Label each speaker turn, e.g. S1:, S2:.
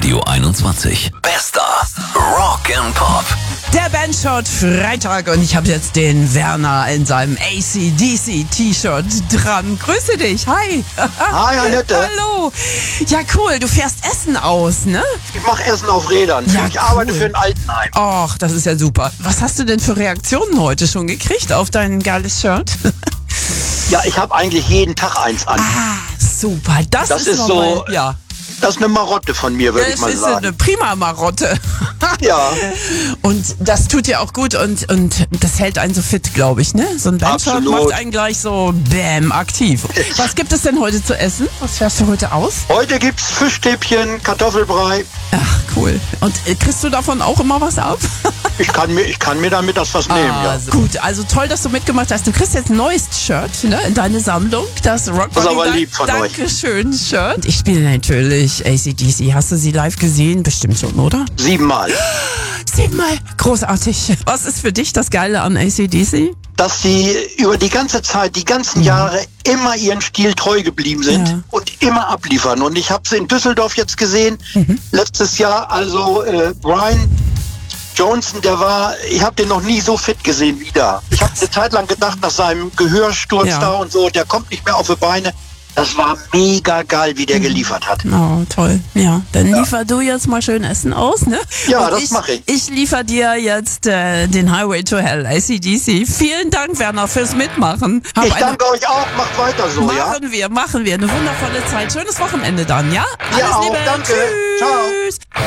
S1: Radio 21. Bester Rock and Pop.
S2: Der Bandshot Freitag und ich habe jetzt den Werner in seinem AC/DC T-Shirt dran. Grüße dich, hi.
S3: Hi, Annette.
S2: Hallo. Ja, cool, du fährst Essen aus, ne?
S3: Ich mache Essen auf Rädern.
S2: Ja,
S3: ich arbeite
S2: cool.
S3: für ein Altenheim.
S2: Och, das ist ja super. Was hast du denn für Reaktionen heute schon gekriegt auf dein geiles Shirt?
S3: Ja, ich habe eigentlich jeden Tag eins an.
S2: Super, das
S3: Das ist
S2: noch
S3: so-
S2: mal, ja.
S3: Das ist eine Marotte von mir, würde ich
S2: Das
S3: mal
S2: ist
S3: sagen.
S2: eine prima Marotte.
S3: Ja,
S2: Und das tut dir auch gut und das hält einen so fit, glaube ich, ne? So ein Bandshot
S3: Absolut.
S2: macht einen gleich so bäm, aktiv. Was gibt es denn heute zu essen? Was fährst du heute aus?
S3: heute gibt's Fischstäbchen, Kartoffelbrei.
S2: Ach, cool. Und kriegst du davon auch immer was ab?
S3: Ich kann mir damit das was nehmen, ja.
S2: Also, gut, also toll, dass du mitgemacht hast. Du kriegst jetzt ein neues Shirt, ne, in deine Sammlung. Das Rock
S3: Das ist aber lieb von euch.
S2: Dankeschön, Shirt. Und ich spiele natürlich AC/DC. Hast du sie live gesehen? Bestimmt schon, oder?
S3: 7-mal.
S2: 7-mal. Großartig. Was ist für dich das Geile an AC/DC?
S3: Dass sie über die ganze Zeit, die ganzen Jahre immer ihren Stil treu geblieben sind
S2: Ja.
S3: und immer abliefern. Und ich habe sie in Düsseldorf jetzt gesehen, letztes Jahr. Also Brian Johnson, ich habe den noch nie so fit gesehen wie da. Ich habe eine Zeit lang gedacht, nach seinem Gehörsturz
S2: Ja.
S3: da und so, der kommt nicht mehr auf die Beine. Das war mega geil, wie der geliefert hat.
S2: Oh, toll. Ja, dann liefer du jetzt mal schön Essen aus, ne?
S3: Ja,
S2: Und
S3: das mache ich.
S2: Ich liefer dir jetzt den Highway to Hell, AC/DC. Vielen Dank, Werner, fürs Mitmachen. Hab
S3: Ich
S2: eine-
S3: danke euch auch, macht weiter so, ja?
S2: Machen wir. Eine wundervolle Zeit. Schönes Wochenende dann, ja?
S3: Ja,
S2: Alles
S3: auch.
S2: Liebe.
S3: Danke.
S2: Tschüss.
S3: Ciao.